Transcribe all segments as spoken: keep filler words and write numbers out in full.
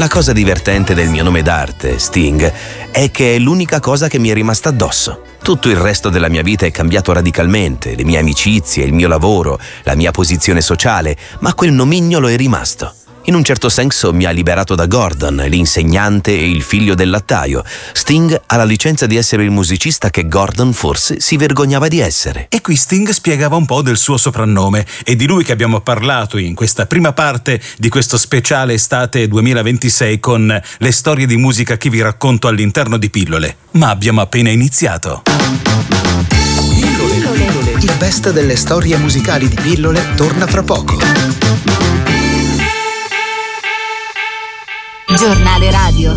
La cosa divertente del mio nome d'arte, Sting, è che è l'unica cosa che mi è rimasta addosso. Tutto il resto della mia vita è cambiato radicalmente, le mie amicizie, il mio lavoro, la mia posizione sociale, ma quel nomignolo è rimasto. In un certo senso mi ha liberato da Gordon, l'insegnante e il figlio del lattaio. Sting ha la licenza di essere il musicista che Gordon forse si vergognava di essere. E qui Sting spiegava un po' del suo soprannome. È di lui che abbiamo parlato in questa prima parte di questo speciale estate duemilaventisei con le storie di musica che vi racconto all'interno di Pillole. Ma abbiamo appena iniziato. Pillole. Il best delle storie musicali di Pillole torna fra poco. Giornale radio.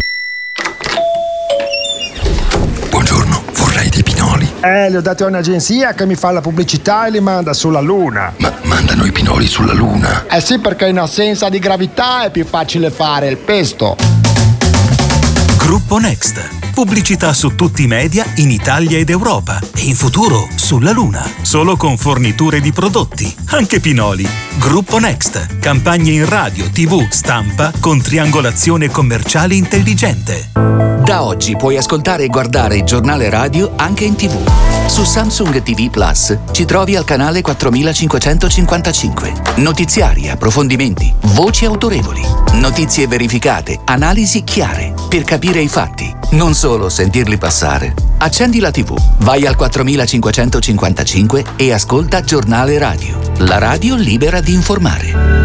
Buongiorno, vorrei dei pinoli. Eh, li ho dati a un'agenzia che mi fa la pubblicità e li manda sulla Luna. Ma mandano i pinoli sulla Luna? Eh sì, perché in assenza di gravità è più facile fare il pesto. Gruppo Next. Pubblicità su tutti i media in Italia ed Europa e in futuro sulla Luna. Solo con forniture di prodotti, anche pinoli. Gruppo Next. Campagne in radio, tivù, stampa con triangolazione commerciale intelligente. Da oggi puoi ascoltare e guardare il giornale radio anche in tivù. Su Samsung T V Plus ci trovi al canale quattromilacinquecentocinquantacinque. Notiziari, approfondimenti, voci autorevoli, notizie verificate, analisi chiare per capire i fatti, non solo sentirli passare. Accendi la tivù, vai al quattromilacinquecentocinquantacinque e ascolta Giornale Radio. La radio libera di informare.